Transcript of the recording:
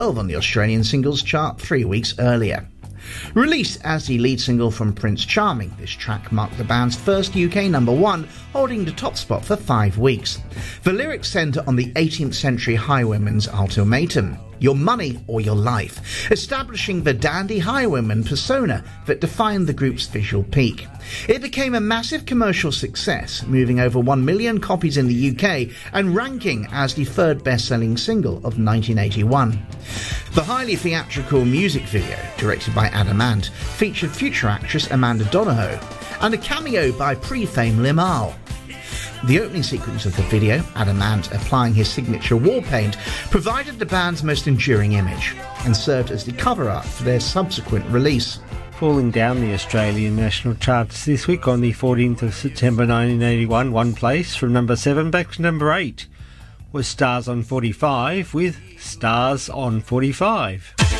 on the Australian singles chart 3 weeks earlier. Released as the lead single from Prince Charming, this track marked the band's first UK number one, holding the top spot for 5 weeks. The lyrics centre on the 18th century highwayman's ultimatum: your money or your life, establishing the dandy highwayman persona that defined the group's visual peak. It became a massive commercial success, moving over 1 million copies in the UK and ranking as the third best-selling single of 1981. The highly theatrical music video, directed by Adam Ant, featured future actress Amanda Donohoe and a cameo by pre-fame Limahl. The opening sequence of the video, Adam Ant applying his signature war paint, provided the band's most enduring image and served as the cover art for their subsequent release. Falling down the Australian national charts this week on the 14th of September 1981, one place from number 7 back to number 8 was Stars on 45 with Stars on 45.